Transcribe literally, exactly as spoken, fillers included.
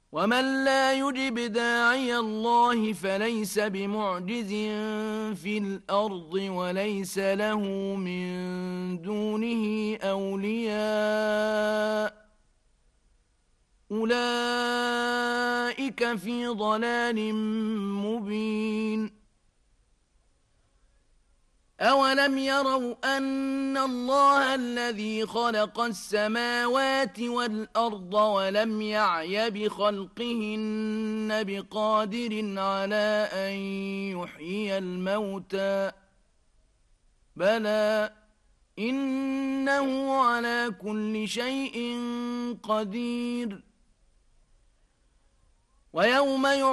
ومن لا يجب داعي الله فليس بمعجز في الأرض وليس له من دونه أولياء أولئك في ضلال مبين أولم يروا أن الله الذي خلق السماوات والأرض ولم يعي بخلقهن بقادر على أن يحيي الموتى بلى إنه على كل شيء قدير ويوم